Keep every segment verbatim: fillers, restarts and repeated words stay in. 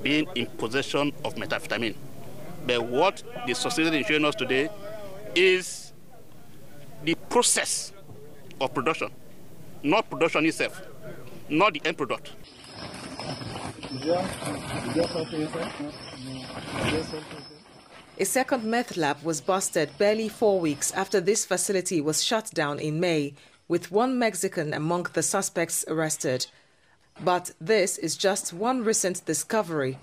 being in possession of methamphetamine. But what they succeeded in showing us today is the process of production, not production itself, not the end product. A second meth lab was busted barely four weeks after this facility was shut down in May, with one Mexican among the suspects arrested. But this is just one recent discovery.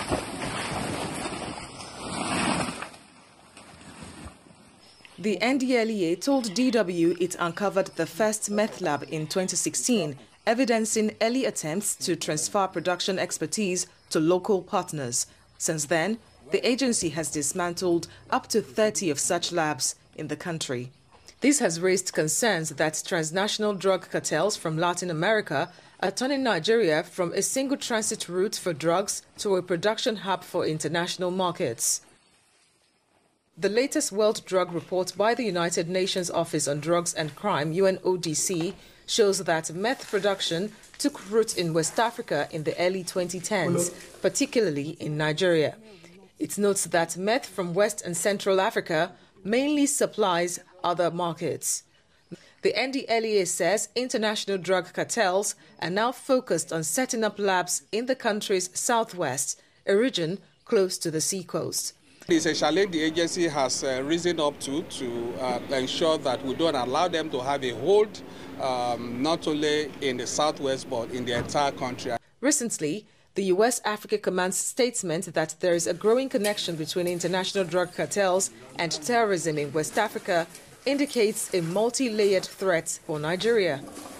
The N D L E A told D W it uncovered the first meth lab in twenty sixteen, evidencing early attempts to transfer production expertise to local partners. Since then, the agency has dismantled up to thirty of such labs in the country. This has raised concerns that transnational drug cartels from Latin America are turning Nigeria from a single transit route for drugs to a production hub for international markets. The latest World Drug Report by the United Nations Office on Drugs and Crime, U N O D C, shows that meth production took root in West Africa in the early twenty tens, particularly in Nigeria. It notes that meth from West and Central Africa mainly supplies other markets. The N D L E A says international drug cartels are now focused on setting up labs in the country's southwest, a region close to the seacoast. It's a challenge the agency has uh, risen up to to uh, ensure that we don't allow them to have a hold, um, not only in the southwest but in the entire country. Recently, the U S Africa Command's statement that there is a growing connection between international drug cartels and terrorism in West Africa indicates a multi-layered threat for Nigeria.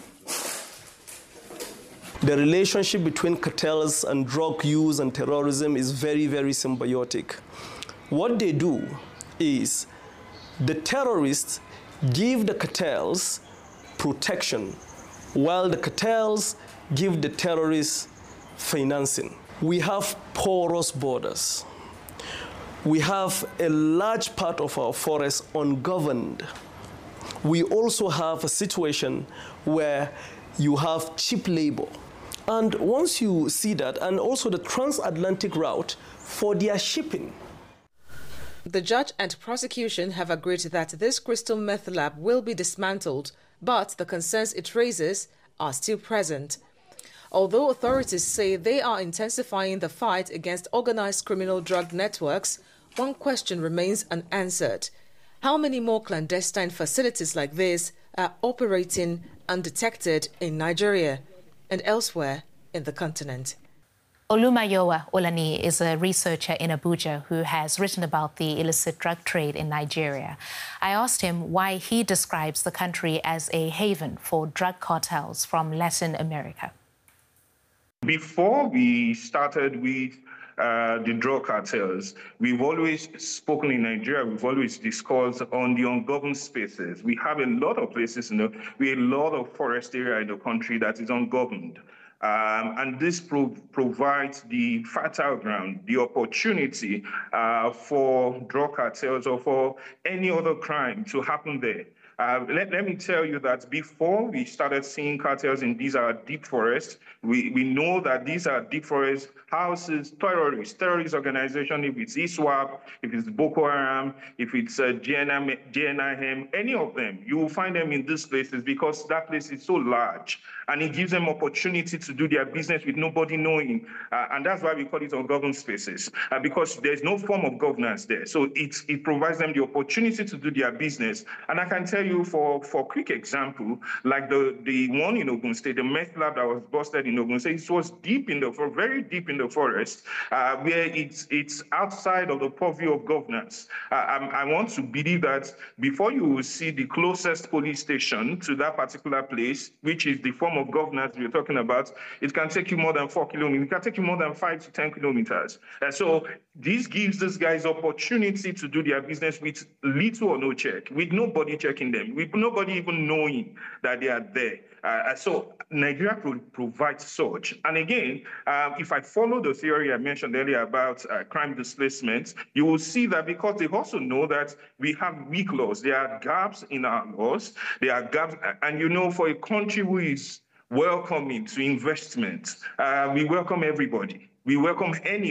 The relationship between cartels and drug use and terrorism is very, very symbiotic. What they do is the terrorists give the cartels protection, while the cartels give the terrorists financing. We have porous borders. We have a large part of our forests ungoverned. We also have a situation where you have cheap labor. And once you see that, and also the transatlantic route for their shipping. The judge and prosecution have agreed that this crystal meth lab will be dismantled, but the concerns it raises are still present. Although authorities say they are intensifying the fight against organized criminal drug networks, one question remains unanswered. How many more clandestine facilities like this are operating undetected in Nigeria and elsewhere in the continent? Olumayowa Olani is a researcher in Abuja who has written about the illicit drug trade in Nigeria. I asked him why he describes the country as a haven for drug cartels from Latin America. Before we started with uh, the drug cartels, we've always spoken in Nigeria, we've always discussed on the ungoverned spaces. We have a lot of places, you know, we have a lot of forest area in the country that is ungoverned. Um, and this pro provides the fertile ground, the opportunity uh, for drug cartels or for any other crime to happen there. Uh, let, let me tell you that before we started seeing cartels in these are deep forests, we, we know that these are deep forest houses, terrorists, terrorist organization, if it's ISWAP, if it's Boko Haram, if it's uh, J N I M, any of them, you will find them in these places because that place is so large and it gives them opportunity to do their business with nobody knowing. Uh, and that's why we call it ungoverned spaces, uh, because there's no form of governance there. So it, it provides them the opportunity to do their business. And I can tell you for, for quick example, like the, the one in Ogun State, the meth lab that was busted in Ogun State, it was deep in the, very deep in the forest, uh, where it's, it's outside of the purview of governance. Uh, I, I want to believe that before you will see the closest police station to that particular place, which is the form of governance we're talking about, it can take you more than four kilometers. It can take you more than five to ten kilometers. Uh, so this gives these guys opportunity to do their business with little or no check, with nobody checking them, with nobody even knowing that they are there. Uh, so Nigeria pro provides such. And again, uh, if I follow the theory I mentioned earlier about uh, crime displacement, you will see that because they also know that we have weak laws. There are gaps in our laws. There are gaps. And you know, for a country who is welcoming to investment, uh, we welcome everybody. We welcome any